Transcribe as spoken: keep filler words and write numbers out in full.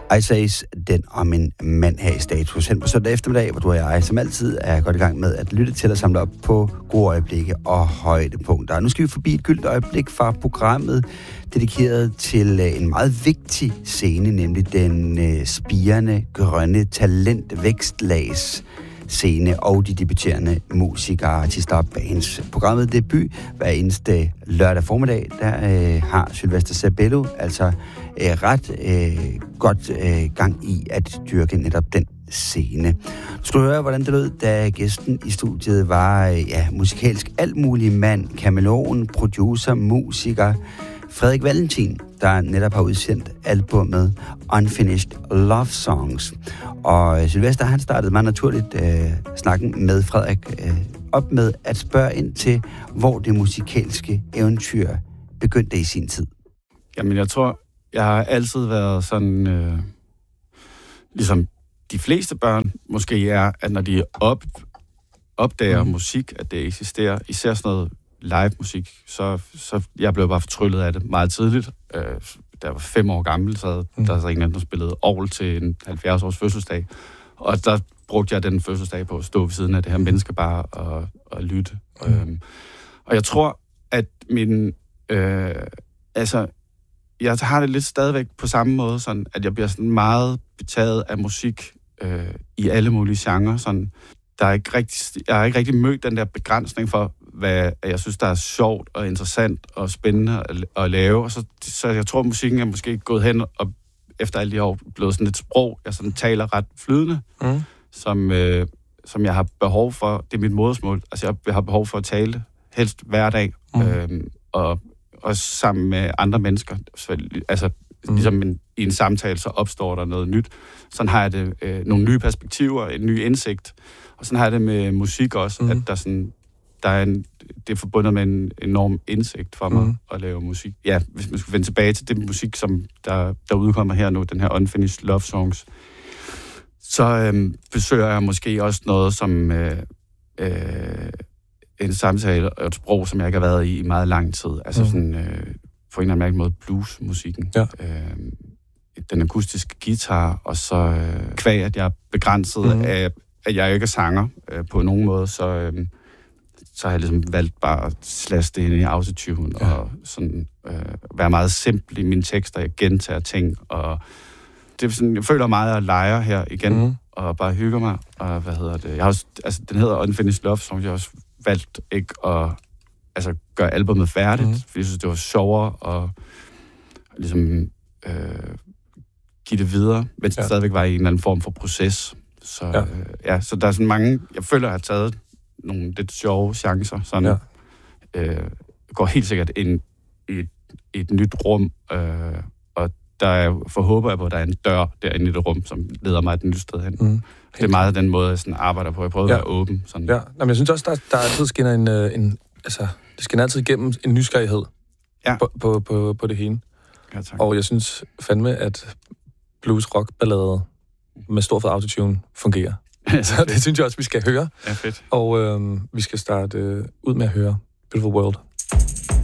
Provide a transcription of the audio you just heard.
Ice Age, den om en mand her i status. Hen på søndag eftermiddag, hvor du og jeg som altid er godt i gang med at lytte til og samle op på gode øjeblikke og højdepunkter. Nu skal vi forbi et gyldt øjeblik fra programmet, dedikeret til en meget vigtig scene, nemlig den øh, spirende grønne talentvækstlags scene og de debuterende musikere, artister og bands. Programmet Debut hver eneste lørdag formiddag, der øh, har Sylvester Sabello altså øh, ret øh, godt øh, gang i at dyrke netop den scene. Du skal høre, hvordan det lød, da gæsten i studiet var øh, ja, musikalsk alt mulig mand, kameleon, producer, musiker, Frederik Valentin, der netop har udsendt albumet Unfinished Love Songs. Og Sylvester, han startede meget naturligt øh, snakken med Frederik øh, op med at spørge ind til, hvor det musikalske eventyr begyndte i sin tid. Jamen, jeg tror, jeg har altid været sådan, øh, ligesom de fleste børn måske er, at når de op, opdager mm. musik, at det eksisterer, især sådan noget live musik, så, så jeg blev bare fortryllet af det meget tidligt. Øh, da jeg var fem år gammel, så mm. der var en anden, der spillede orgel til en halvfjerds års fødselsdag. Og der brugte jeg den fødselsdag på at stå ved siden af det her menneske bare og, og lytte. Mm. Øhm, og jeg tror, at min... Øh, altså, jeg har det lidt stadigvæk på samme måde, sådan, at jeg bliver sådan meget betaget af musik øh, i alle mulige genrer. Sådan, der er ikke rigtig, jeg har ikke rigtig mødt den der begrænsning for, hvad jeg synes, der er sjovt og interessant og spændende at, at lave. Og så, så jeg tror, at musikken er måske gået hen og efter alle de år blevet sådan et sprog, jeg sådan taler ret flydende, mm. som, øh, som jeg har behov for. Det er mit modersmål. Altså, jeg, jeg har behov for at tale det, helst hver dag, mm. øhm, og også sammen med andre mennesker. Så, altså, mm. ligesom en, i en samtale, så opstår der noget nyt. Sådan har jeg det, øh, nogle nye perspektiver, en ny indsigt. Og sådan har jeg det med musik også, mm. at der sådan... Der er en, det er forbundet med en enorm indsigt for mig mm. at lave musik. Ja, hvis man skulle vende tilbage til det musik, som der, der udkommer her nu, den her Unfinished Love Songs, så øhm, besøger jeg måske også noget som øh, øh, en samtale og et sprog, som jeg ikke har været i i meget lang tid. Altså mm. sådan, øh, på en eller anden mærkelig måde bluesmusikken. Ja. Øh, den akustiske guitar, og så øh, kvæg, at jeg er begrænset mm. af, at jeg ikke er sanger øh, på nogen måde, så... Øh, så har jeg ligesom valgt bare at slash det ind i autotune, ja. og sådan øh, være meget simpel i mine tekster. Jeg gentager ting, og det er sådan, jeg føler meget, at jeg leger her igen, mm. og bare hygger mig. Og hvad hedder det? Jeg har også, altså, den hedder Unfinished Love Songs. Jeg har også valgt ikke at altså, gøre albumet færdigt, mm. fordi jeg synes, det var sjovere at ligesom øh, give det videre, mens ja. det stadigvæk var i en eller anden form for proces. Så, ja. Øh, ja, så der er sådan mange, jeg føler, jeg har taget nogle lidt sjove chancer. Sådan, ja. øh, går helt sikkert ind i et, et nyt rum, øh, og der er, forhåber jeg på, at der er en dør derinde i det rum, som leder mig et nyt sted hen. Mm. Det er meget den måde, jeg sådan arbejder på. Jeg prøver ja. at være åben. Sådan. Ja, men jeg synes også, der, der altid skinner en, en... Altså, det skinner altid igennem en nysgerrighed ja. på, på, på, på det hele. Ja, tak. Og jeg synes fandme, at blues-rock-ballade med stor fed autotune fungerer. Så det synes jeg også, vi skal høre. Ja, fedt. Og øh, vi skal starte øh, ud med at høre Beautiful World.